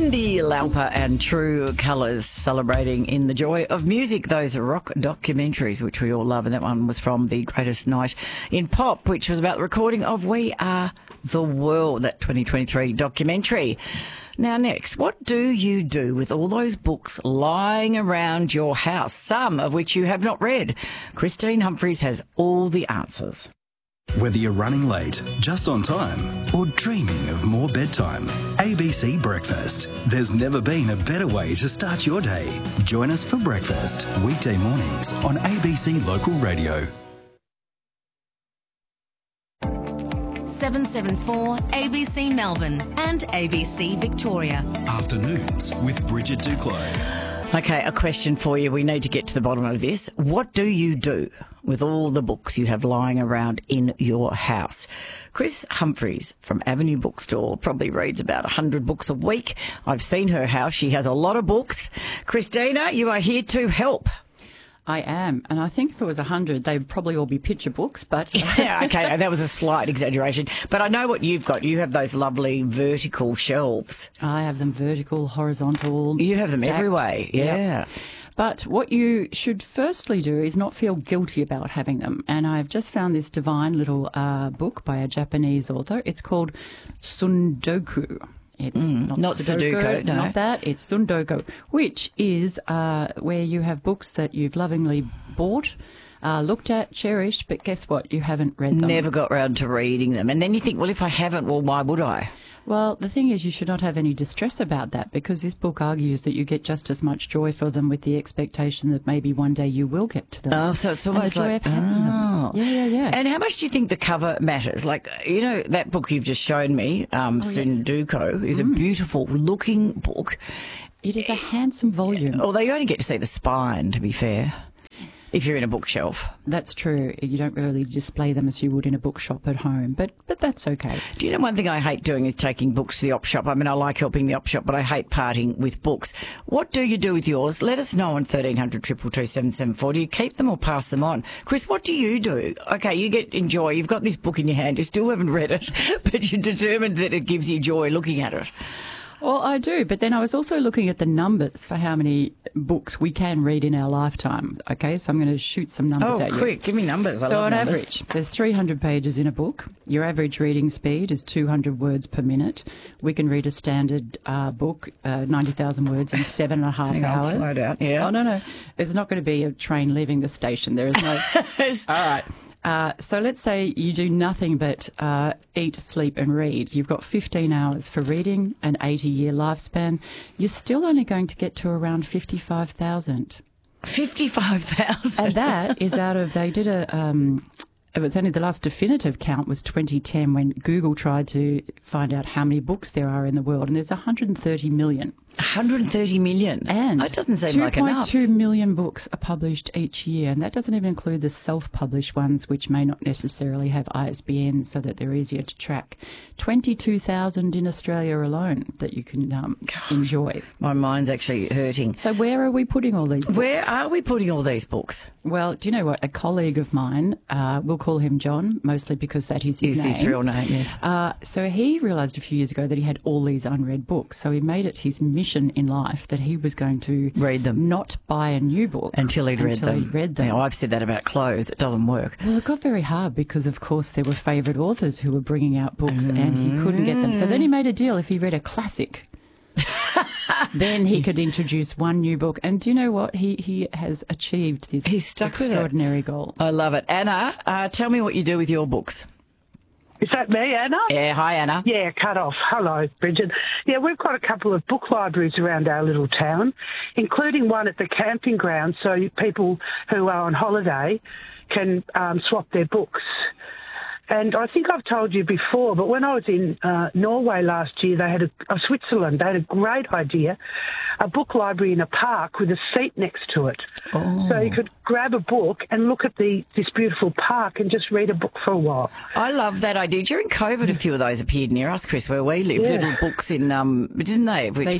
Cyndi Lauper and True Colours, celebrating in the joy of music, those rock documentaries, which we all love. And that one was from The Greatest Night in Pop, which was about the recording of We Are the World, that 2023 documentary. Now, next, what do you do with all those books lying around your house, some of which you have not read? Christine Humphries has all the answers. Whether you're running late, just on time, or dreaming of more bedtime, ABC Breakfast. There's never been a better way to start your day. Join us for breakfast, weekday mornings on ABC Local Radio. 774 ABC Melbourne and ABC Victoria. Afternoons with Bridget Duclos. Okay, a question for you. We need to get to the bottom of this. What do you do with all the books you have lying around in your house? Chris Humphries from Avenue Bookstore probably reads about 100 books a week. I've seen her house. She has a lot of books. Christina, you are here to help. I am, and I think if it was 100, they'd probably all be picture books, but... Yeah, okay, that was a slight exaggeration. But I know what you've got. You have those lovely vertical shelves. I have them vertical, horizontal. You have them stacked. every way, yeah. Yep. But what you should firstly do is not feel guilty about having them. And I've just found this divine little book by a Japanese author. It's called Sundoku. It's not Sudoku. It's not that. It's Sundoku, which is where you have books that you've lovingly bought, looked at, cherished, but guess what? You haven't read them. Never got round to reading them. And then you think, well, if I haven't, well, why would I? Well, the thing is, you should not have any distress about that, because this book argues that you get just as much joy for them with the expectation that maybe one day you will get to them. Oh, so it's almost like... Oh. Yeah. And how much do you think the cover matters? Like, you know, that book you've just shown me, Sundoku, is a beautiful looking book. It is a handsome volume. Although you only get to see the spine, to be fair, if you're in a bookshelf. That's true. You don't really display them as you would in a bookshop at home, but that's okay. Do you know one thing I hate doing is taking books to the op shop? I mean, I like helping the op shop, but I hate parting with books. What do you do with yours? Let us know on 1300 222 774. Do you keep them or pass them on? Chris, what do you do? Okay, you enjoy. You've got this book in your hand. You still haven't read it, but you're determined that it gives you joy looking at it. Well, I do, but then I was also looking at the numbers for how many books we can read in our lifetime. Okay, so I'm going to shoot some numbers at you. Oh, quick, give me numbers. So on average, there's 300 pages in a book. Your average reading speed is 200 words per minute. We can read a standard book, 90,000 words in 7.5 hours. Slow down, yeah. Oh, no. There's not going to be a train leaving the station. There is no... All right. So let's say you do nothing but eat, sleep and read. You've got 15 hours for reading, an 80-year lifespan. You're still only going to get to around 55,000. 55,000? And that is out of, they did it was only the last definitive count was 2010 when Google tried to find out how many books there are in the world, and there's 130 million. 130 million? And that doesn't seem like enough. 2.2 million books are published each year, and that doesn't even include the self-published ones, which may not necessarily have ISBN so that they're easier to track. 22,000 in Australia alone that you can enjoy. My mind's actually hurting. So where are we putting all these books? Where are we putting all these books? Well, do you know what? A colleague of mine, we'll call him John, mostly because that is his name. His real name, yes. So he realised a few years ago that he had all these unread books. So he made it his mission in life that he was going to read them, not buy a new book until he'd read them. Yeah, I've said that about clothes. It doesn't work. Well, it got very hard because, of course, there were favourite authors who were bringing out books and he couldn't get them. So then he made a deal. If he read a classic, then he could introduce one new book. And do you know what? He has achieved this extraordinary goal. I love it. Anna, tell me what you do with your books. Is that me, Anna? Yeah, hi, Anna. Yeah, cut off. Hello, Bridget. Yeah, we've got a couple of book libraries around our little town, including one at the camping ground, so people who are on holiday can swap their books. And I think I've told you before, but when I was in Norway last year, they had Switzerland, they had a great idea, a book library in a park with a seat next to it. Oh. So you could grab a book and look at this beautiful park and just read a book for a while. I love that idea. During COVID, a few of those appeared near us, Chris, where we live. Yeah. Little books in, didn't they? They